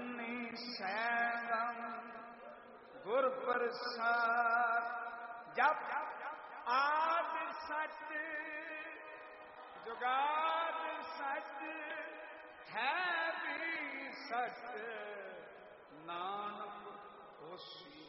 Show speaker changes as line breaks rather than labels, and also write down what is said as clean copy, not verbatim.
ਜੁਨੀ ਸੈਗਮ ਗੁਰ ਪ੍ਰਸਾਦ। ਜਪ ਆਦ ਸਚ ਜੁਗਾਦ ਸਚ ਹੈ ਵੀ ਸਚ, ਨਾਨਕ ਹੋਸੀ